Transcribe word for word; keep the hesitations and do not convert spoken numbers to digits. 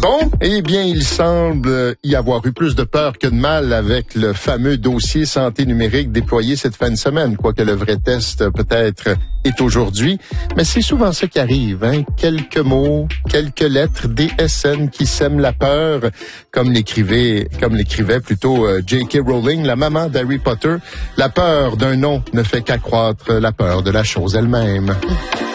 Bon, eh bien, il semble y avoir eu plus de peur que de mal avec le fameux dossier santé numérique déployé cette fin de semaine, quoique le vrai test peut-être est aujourd'hui. Mais c'est souvent ça qui arrive, hein? Quelques mots, quelques lettres, des S N qui sèment la peur, comme l'écrivait, comme l'écrivait plutôt euh, J K Rowling, la maman d'Harry Potter. La peur d'un nom ne fait qu'accroître la peur de la chose elle-même.